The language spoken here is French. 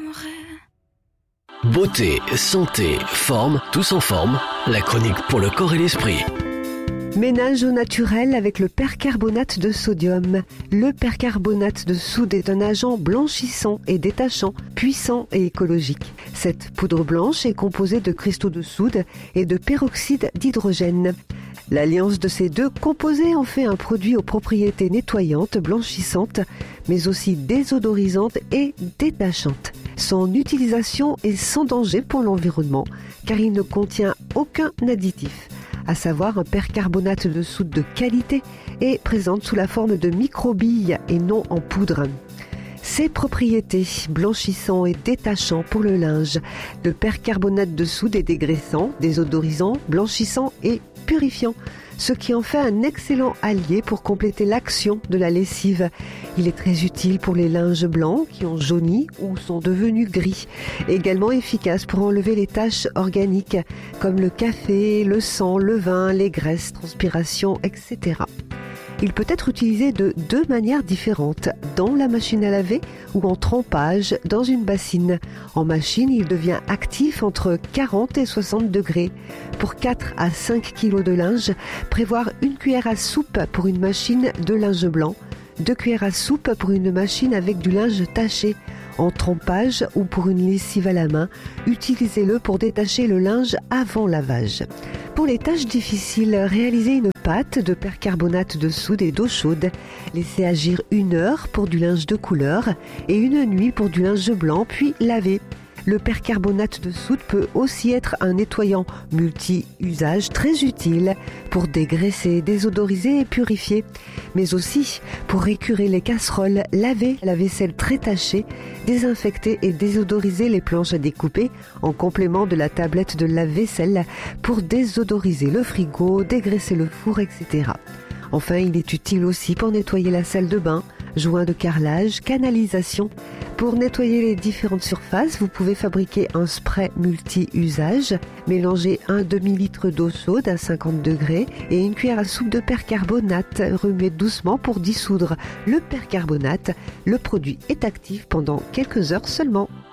Beauté, santé, forme, tous en forme. La chronique pour le corps et l'esprit. Ménage au naturel avec le percarbonate de sodium. Le percarbonate de soude est un agent blanchissant et détachant, puissant et écologique. Cette poudre blanche est composée de cristaux de soude et de peroxyde d'hydrogène. L'alliance de ces deux composés en fait un produit aux propriétés nettoyantes, blanchissantes, mais aussi désodorisantes et détachantes. Son utilisation est sans danger pour l'environnement, car il ne contient aucun additif, à savoir un percarbonate de soude de qualité et présente sous la forme de microbilles et non en poudre. Ses propriétés blanchissant et détachant pour le linge. Le percarbonate de soude est dégraissant, désodorisant, blanchissant et purifiant, ce qui en fait un excellent allié pour compléter l'action de la lessive. Il est très utile pour les linges blancs qui ont jauni ou sont devenus gris. Également efficace pour enlever les taches organiques comme le café, le sang, le vin, les graisses, transpiration, etc. Il peut être utilisé de deux manières différentes, dans la machine à laver ou en trempage dans une bassine. En machine, il devient actif entre 40 et 60 degrés. Pour 4 à 5 kg de linge, prévoir une cuillère à soupe pour une machine de linge blanc, 2 cuillères à soupe pour une machine avec du linge taché. En trempage ou pour une lessive à la main, utilisez-le pour détacher le linge avant lavage. Pour les tâches difficiles, réalisez une pâte de percarbonate de soude et d'eau chaude. Laissez agir 1 heure pour du linge de couleur et 1 nuit pour du linge blanc, puis lavez. Le percarbonate de soude peut aussi être un nettoyant multi-usage très utile pour dégraisser, désodoriser et purifier, mais aussi pour écurer les casseroles, laver la vaisselle très tachée, désinfecter et désodoriser les planches à découper en complément de la tablette de lave-vaisselle pour désodoriser le frigo, dégraisser le four, etc. Enfin, il est utile aussi pour nettoyer la salle de bain, joints de carrelage, canalisation. Pour nettoyer les différentes surfaces, vous pouvez fabriquer un spray multi-usage. Mélangez un demi-litre d'eau chaude à 50 degrés et une cuillère à soupe de percarbonate. Remuez doucement pour dissoudre le percarbonate. Le produit est actif pendant quelques heures seulement.